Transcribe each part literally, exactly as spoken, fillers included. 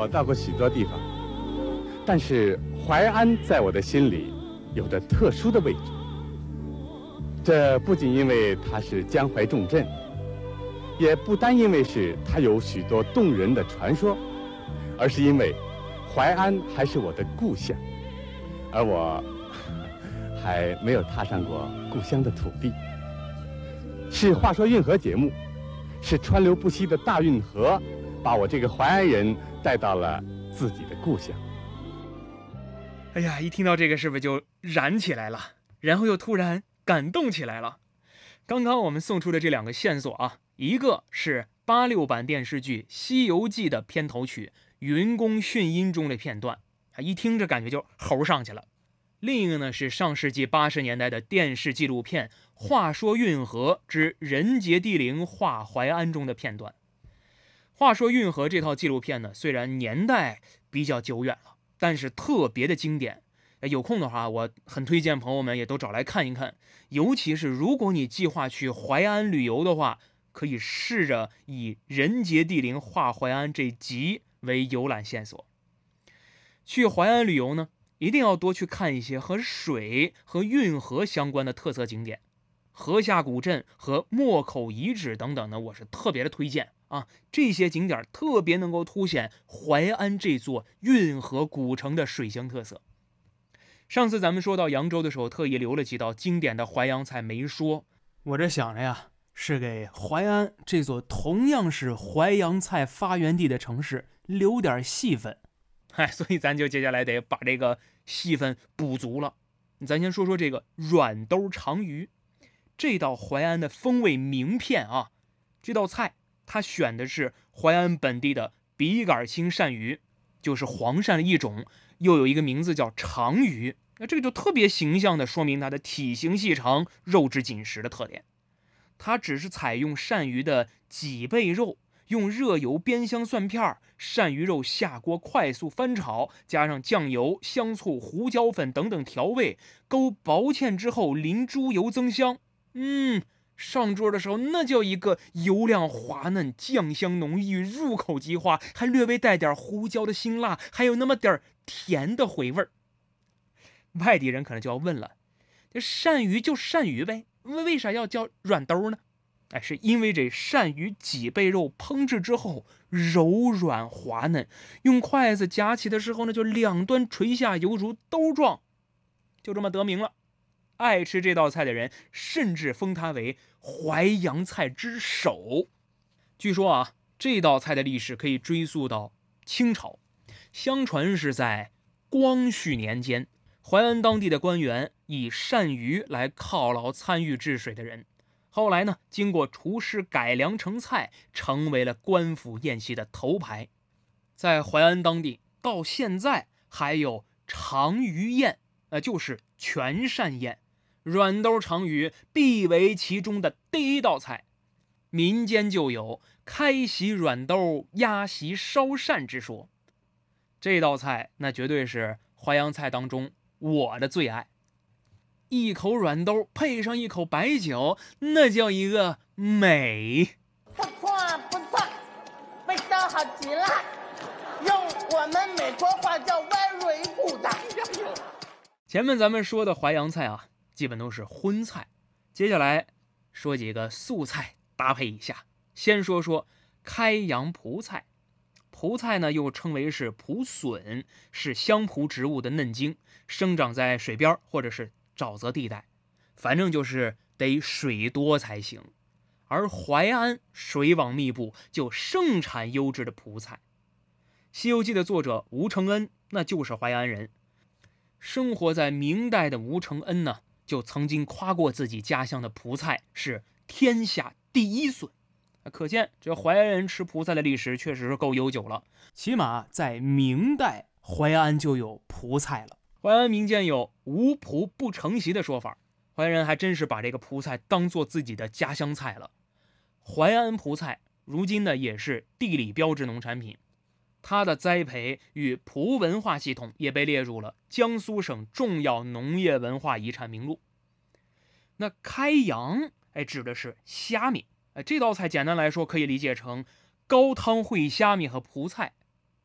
我到过许多地方，但是淮安在我的心里有着特殊的位置。这不仅因为它是江淮重镇，也不单因为是它有许多动人的传说，而是因为淮安还是我的故乡，而我还没有踏上过故乡的土地。是《话说运河》节目，是川流不息的大运河，把我这个淮安人带到了自己的故乡。 哎呀，一听到这个是不是就燃起来了，然后又突然感动起来了？刚刚我们送出的这两个线索啊，一个是八六版电视剧《西游记》的片头曲《云宫迅音》中的片段，一听着感觉就猴上去了。另一个呢是上世纪八十年代的电视纪录片《话说运河之人杰地灵话淮安》中的片段。话说运河这套纪录片呢，虽然年代比较久远了，但是特别的经典。有空的话，我很推荐朋友们也都找来看一看。尤其是如果你计划去淮安旅游的话，可以试着以人杰地灵话淮安这集为游览线索。去淮安旅游呢，一定要多去看一些和水和运河相关的特色景点，河下古镇和莫口遗址等等呢，我是特别的推荐啊。这些景点特别能够凸显淮安这座运河古城的水乡特色。上次咱们说到扬州的时候，特意留了几道经典的淮扬菜没说，我这想着呀，是给淮安这座同样是淮扬菜发源地的城市留点戏份。哎，所以咱就接下来得把这个戏份补足了。咱先说说这个软兜长鱼，这道淮安的风味名片啊。这道菜它选的是淮安本地的笔杆青鳝鱼，就是黄鳝的一种，又有一个名字叫长鱼。那这个就特别形象地说明它的体型细长、肉质紧实的特点。它只是采用鳝鱼的脊背肉，用热油煸香蒜片，鳝鱼肉下锅快速翻炒，加上酱油、香醋、胡椒粉等等调味，勾薄芡之后淋猪油增香。嗯，上桌的时候那叫一个油亮滑嫩，酱香浓郁，入口即化，还略微带点胡椒的辛辣，还有那么点甜的回味。外地人可能就要问了，这鳝鱼就鳝鱼呗，为啥要叫软兜呢？哎，是因为这鳝鱼脊背肉烹制之后柔软滑嫩，用筷子夹起的时候呢，就两端垂下，犹如兜状，就这么得名了。爱吃这道菜的人甚至封它为淮扬菜之首。据说啊，这道菜的历史可以追溯到清朝，相传是在光绪年间，淮安当地的官员以鳝鱼来犒劳参与治水的人，后来呢，经过厨师改良成菜，成为了官府宴席的头牌。在淮安当地到现在还有长鱼宴，呃，就是全鳝宴，软兜长鱼必为其中的第一道菜。民间就有开席软兜，压席烧鳝之说。这道菜那绝对是淮扬菜当中我的最爱。一口软兜配上一口白酒，那叫一个美。 不错不错，味道好极了，用我们美国话叫歪蕊骨的。 前面咱们说的淮扬菜啊，基本都是荤菜，接下来说几个素菜搭配一下。先说说开阳蒲菜。蒲菜呢，又称为是蒲笋，是香蒲植物的嫩茎，生长在水边或者是沼泽地带，反正就是得水多才行。而淮安水网密布，就盛产优质的蒲菜。《西游记》的作者吴承恩那就是淮安人。生活在明代的吴承恩呢，就曾经夸过自己家乡的蒲菜是天下第一笋。可见这淮安人吃蒲菜的历史确实是够悠久了，起码在明代淮安就有蒲菜了。淮安民间有无蒲不成席的说法，淮安人还真是把这个蒲菜当做自己的家乡菜了。淮安蒲菜如今呢也是地理标志农产品，它的栽培与蒲文化系统也被列入了江苏省重要农业文化遗产名录。那开阳哎指的是虾米，这道菜简单来说可以理解成高汤烩虾米和蒲菜，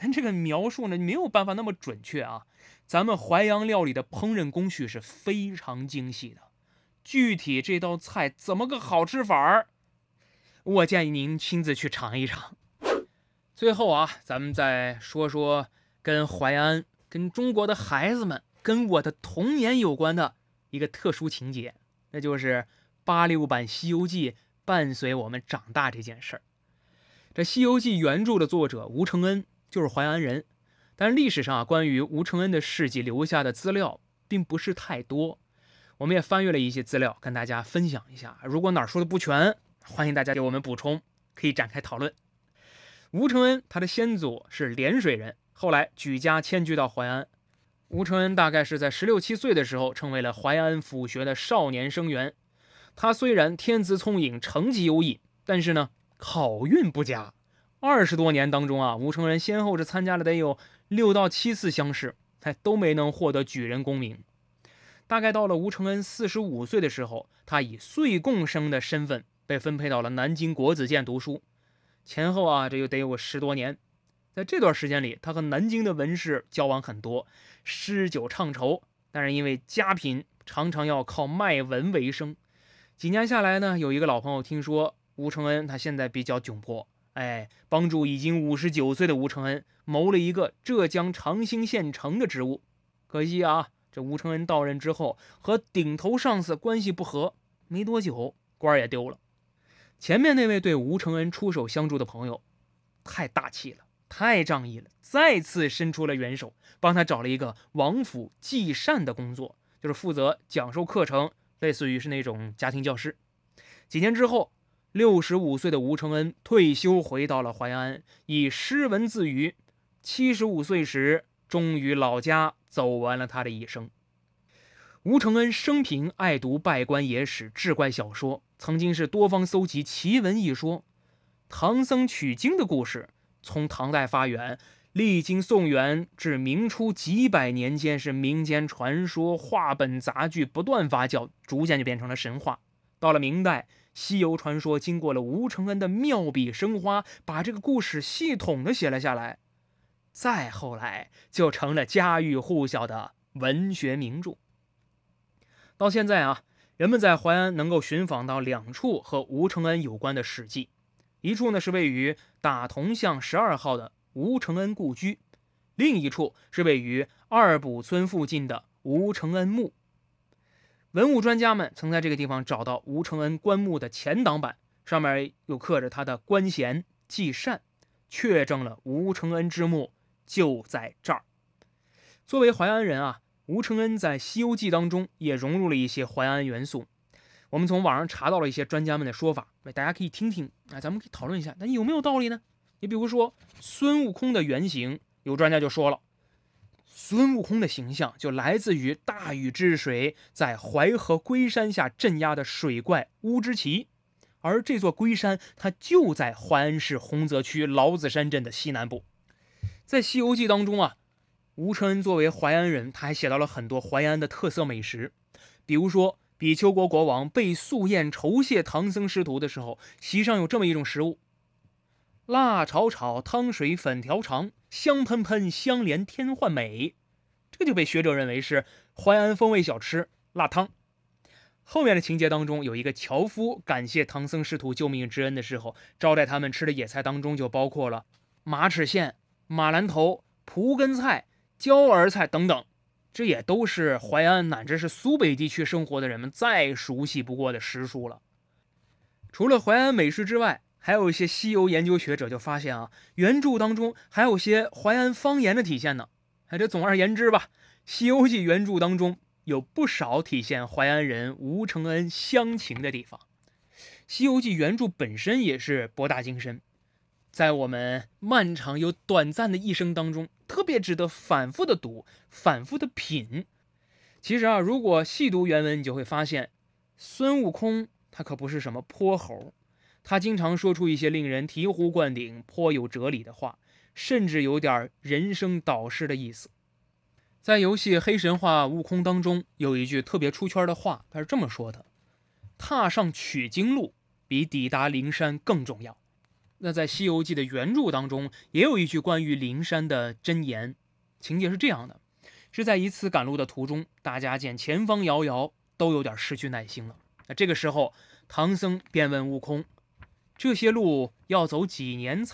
但这个描述呢没有办法那么准确啊。咱们淮扬料理的烹饪工序是非常精细的，具体这道菜怎么个好吃法儿，我建议您亲自去尝一尝。最后啊，咱们再说说跟淮安、跟中国的孩子们、跟我的童年有关的一个特殊情节，那就是八六版《西游记》伴随我们长大这件事儿。这《西游记》原著的作者吴承恩就是淮安人，但历史上啊，关于吴承恩的事迹留下的资料并不是太多。我们也翻阅了一些资料，跟大家分享一下。如果哪儿说的不全，欢迎大家给我们补充，可以展开讨论。吴承恩他的先祖是涟水人，后来举家迁居到淮安。吴承恩大概是在十六七岁的时候，成为了淮安府学的少年生员。他虽然天资聪颖，成绩优异，但是呢，考运不佳。二十多年当中啊，吴承恩先后是参加了得有六到七次乡试，他都没能获得举人功名。大概到了吴承恩四十五岁的时候，他以岁贡生的身份被分配到了南京国子监读书。前后啊，这就得有十多年。在这段时间里，他和南京的文士交往很多，诗酒唱酬，但是因为家贫，常常要靠卖文为生。几年下来呢，有一个老朋友听说吴承恩他现在比较窘迫，哎，帮助已经五十九岁的吴承恩谋了一个浙江长兴县城的职务。可惜啊，这吴承恩到任之后和顶头上司关系不和，没多久官也丢了。前面那位对吴承恩出手相助的朋友太大气了，太仗义了，再次伸出了援手，帮他找了一个王府寄膳的工作，就是负责讲授课程，类似于是那种家庭教师。几年之后，六十五岁的吴承恩退休回到了淮安，以诗文自娱。七十五岁时，终于老家走完了他的一生。吴承恩生平爱读拜官野史、志怪小说，曾经是多方搜集奇闻异说。唐僧取经的故事从唐代发源，历经宋元至明初几百年间，是民间传说、话本杂剧不断发酵，逐渐就变成了神话。到了明代，西游传说经过了吴承恩的妙笔生花，把这个故事系统的写了下来。再后来就成了家喻户晓的文学名著。到现在啊，人们在淮安能够寻访到两处和吴承恩有关的史迹，一处呢是位于打铜巷十二号的吴承恩故居，另一处是位于二堡村附近的吴承恩墓。文物专家们曾在这个地方找到吴承恩棺木的前挡板，上面有刻着他的官衔祭膳，确证了吴承恩之墓就在这儿。作为淮安人啊，吴承恩在《西游记》当中也融入了一些淮安元素。我们从网上查到了一些专家们的说法，大家可以听听啊，咱们可以讨论一下，那有没有道理呢？你比如说孙悟空的原型，有专家就说了，孙悟空的形象就来自于大禹治水在淮河龟山下镇压的水怪乌之奇，而这座龟山它就在淮安市洪泽区劳子山镇的西南部。在《西游记》当中啊，吴承恩作为淮安人，他还写到了很多淮安的特色美食，比如说比丘国国王被素宴酬谢唐僧师徒的时候，席上有这么一种食物：辣炒炒，汤水粉条长，香喷喷，香莲天幻美。这个就被学者认为是淮安风味小吃辣汤。后面的情节当中，有一个樵夫感谢唐僧师徒救命之恩的时候，招待他们吃的野菜当中就包括了马齿苋、马兰头、蒲根菜、椒儿菜等等，这也都是淮安乃至是苏北地区生活的人们再熟悉不过的食蔬了。除了淮安美食之外，还有一些西游研究学者就发现啊，原著当中还有些淮安方言的体现呢。哎，这总而言之吧，《西游记》原著当中有不少体现淮安人吴承恩乡情的地方。《西游记》原著本身也是博大精深，在我们漫长又短暂的一生当中，特别值得反复的读，反复的品。其实啊，如果细读原文，你就会发现，孙悟空他可不是什么泼猴，他经常说出一些令人醍醐灌顶、颇有哲理的话，甚至有点人生导师的意思。在游戏《黑神话：悟空》当中，有一句特别出圈的话，他是这么说的：踏上取经路比抵达灵山更重要。 那在《西游记》的原著当中，也有一句关于灵山的箴言，情节是这样的：是在一次赶路的途中，大家见前方遥遥，都有点失去耐心了。那这个时候，唐僧便问悟空：这些路要走几年才